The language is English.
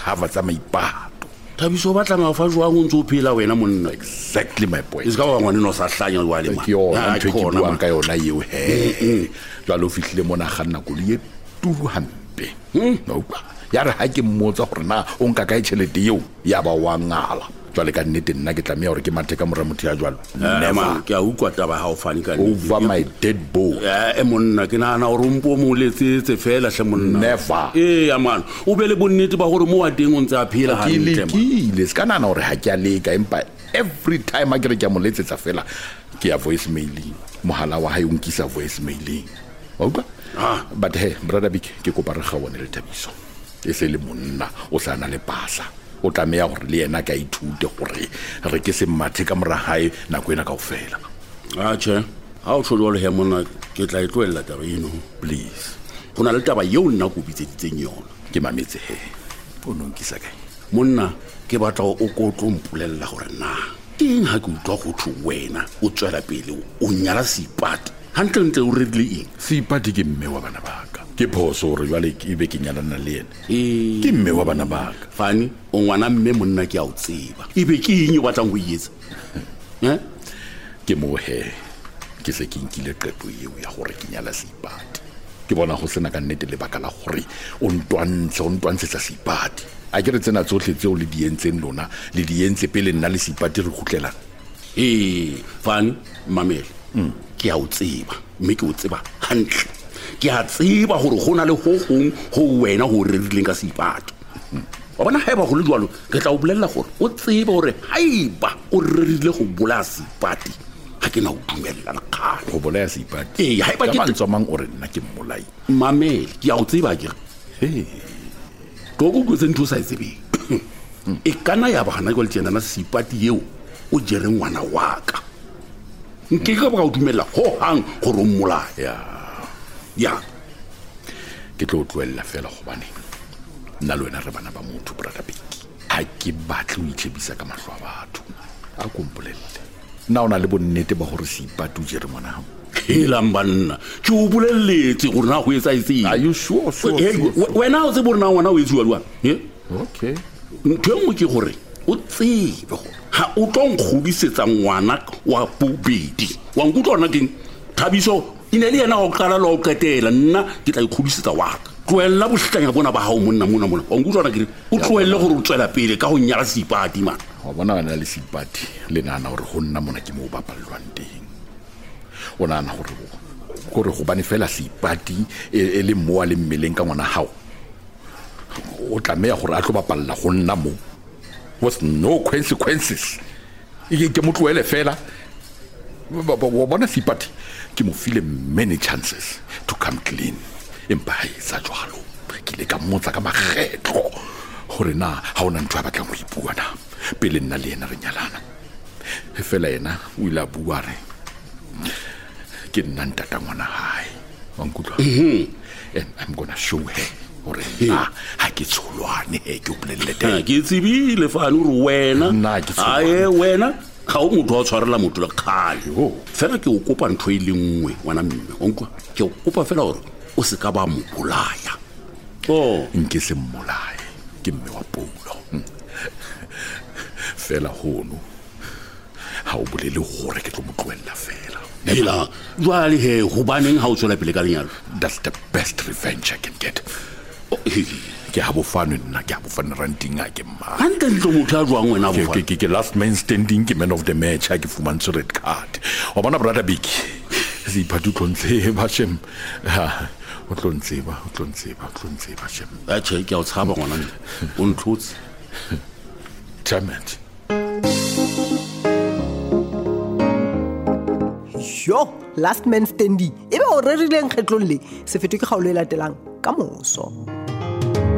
di-cover tsa maipato. Thabiso ba tla fa jwang o ntse o phela wena monna? Exactly my point. Is ka wa ngwana no sa hlanya wa le Ke yona ntho e ke buang ka yona eo he. Jwale o fihlile mona ganna koloi e turu hampe. No ba. Ya re ha ke mmotsa gore na o nka kae tšhelete eo ya ba wa ngala. Jwale ka nnete nna ke tlamea gore ke mathe ka mora motho ya jwalo. Never. Ke a utlwa taba ha o fane ka over my dead body. Monna ke nana o rompo mo letsetse fela hle monna. Never. Ya man o be le bonnete ba gore mo wa teng o ntse a phela ha ntle. Ke ska nana gore ha ke a leka empa every time a ke re ke a mo letsetsa fela ke ya voice mailing. Mohala wa hae o nkisa voice mailing. Oka? But hey brother Big ke kopa re gaone le Thabiso. E se le monna o sa na le pasa. O tlamea gore le yena ka ithute gore re ke se mathe ka mora hae nako ena kaofela. Che ha o tsholo le he monna ke tla itloella taba eno please. Gona le taba yeo nna go bitseditseng yona. Ke mametse he o nonkisa kae monna ke batla o go tlompolella gore na eng ha ke utlwa go thwe wena o tswela pele o nyala Seipati hantle ntle o redile eng? Seipati ke mme wa bana ba ka. Ke phoso gore jwale ke be ke nyalana le ena. Ke mme wa bana ba ka. Fani o ngwana mme monna ke a o tseba. Ebe ke eng o batlang go etsa? Ke mo he ke se ke nkile qeto eo ya gore ke nyala Seipati. Ke bona go sena ka nnete le baka la gore o ntwantse tsa Seipati. A ke re tsena tsotlhe tseo le di entseng lona le di entse pele nna le Seipati re gutlela. Fani mamele ke a o tseba mme ke o tseba hantle. Ke a tseba gore gona le go gong go wena go rerileng ka Seipati. Wa bona haeba go le jwalo ke tla o bolella gore o tseba gore haiba o rerile go bolaya Seipati ha ke na o dumella le kgale go bolaya Seipati. Haiba ke tsomang o re nna ke mmolai. Mamele ke a o tseba ke go sentho sa tsebe e kana ya ba gana go le tsena na Seipati eo o jere ngwana wa ka. Nke ka ba o dumella ho hang gore o mmolaya. Ya ke tlo tloella fela go bane nna le wena re bana ba motho brother Big. Ha ke batle o itlhebisa ka mahlo a batho a kompolelle nna ona le bonnete ba gore Seipati o jere ngwana hao. Helang banna ke o bolelletse gore na go etsa itseng. Are you sure? Wena o tse borna ngwana o etsiwa lwa okay ntho engwe ke gore o tsebe gore ha o tlo nkgodisetsa ngwana wa bobedi wa nkutlwa ona keng Thabiso ine le yena go qala lo qetela nna ke tla ikgodisetsa wa ka. Tloella bohlanya bona ba hao monna wa nkutlwa ona ke o tloelle gore o tswela pele ka go nyala Seipati man. Wa bona wena le Seipati le nana gore go nna mona ke mo bapallwang teng. O nana gore go bane fela Seipati e le mo a le mmeleng ka ngwana hao o tlamea gore a tlo bapalla go nna mo with no consequences. Ke mo tloele fela wa bona Seipati ke mo file many chances to come clean empa ha etsa jwalo ke le ka mmotsa ka magetlo gore na ha ona ntho a batlang go ipua na pele nna le ena re nyalana fela ena o ile a bua re ke nna ntata ngwana hae wa nkutlwa and I'm gonna show her gore ha ke tsholwane ke o bolelle teng ke tsebile fa no re wena wena ga o motho wa tshwarela motho le kgale fela ke o kopa ntho e le nngwe ngwana mme onkwa ke o kopa fela gore o se ka ba mo bolaya. Nke se mmolaye ke mme wa Paulo fela hono ha o bolele gore ke tlo mo tloella fela hela jwale he go baneng ha o tswela pele ka lenyalo. That's the best revenge I can get. Ke ha bofano nna ke ha bofano ranting a ke mma hantle ntlo motho a jwang wena bofano ke last man standing ke man of the match ha ke fumantse red card wa bona brother Big Seipati tlontse ba shem o tlontse ba shem che ke a o tshaba ngwana o ntlotse Clement last man standing ebe o rerileng kgetlong le se fetoke ga o le latelang ka moso.